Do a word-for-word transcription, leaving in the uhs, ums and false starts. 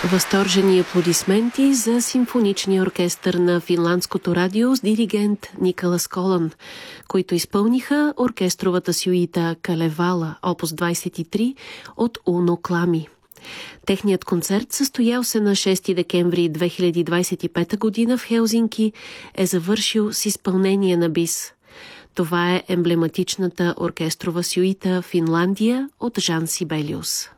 Възторжени аплодисменти за симфоничния оркестър на финландското радио с диригент Николас Колан, които изпълниха оркестровата сюита Калевала, опус двадесет и три от Уно Клами. Техният концерт, състоял се на шести декември две хиляди двадесет и пета година в Хелзинки, е завършил с изпълнение на бис. Това е емблематичната оркестрова сюита Финландия от Жан Сибелиус.